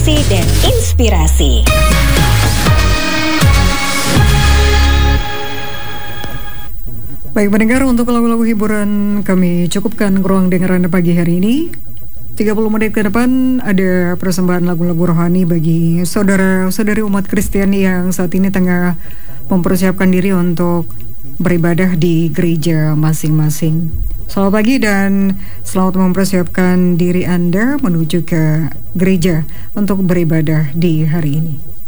motivasi dan inspirasi. Baik pendengar, untuk lagu-lagu hiburan kami cukupkan ruang dengar Anda pagi hari ini. 30 menit ke depan ada persembahan lagu-lagu rohani bagi saudara-saudari umat Kristen yang saat ini tengah mempersiapkan diri untuk beribadah di gereja masing-masing. Selamat pagi dan selamat mempersiapkan diri Anda menuju ke gereja untuk beribadah di hari ini.